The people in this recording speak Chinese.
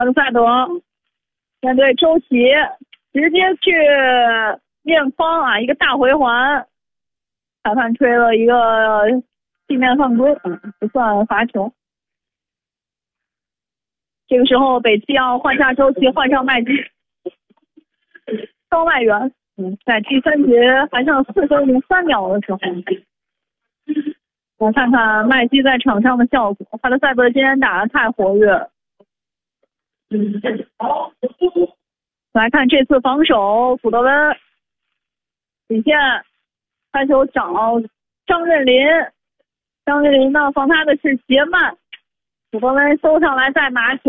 巴特萨德面对周琦，直接去面框啊，一个大回环，裁判吹了一个地面犯规，不算罚球。这个时候北七要换下周琦，换上麦基，高外援。在第三节还剩4分03秒的时候，我看看麦基在场上的效果。巴特萨德今天打得太活跃了。来看这次防守，古德温底线开球找张镇麟，张镇麟呢防他的是杰曼，古德温收上来再拿球。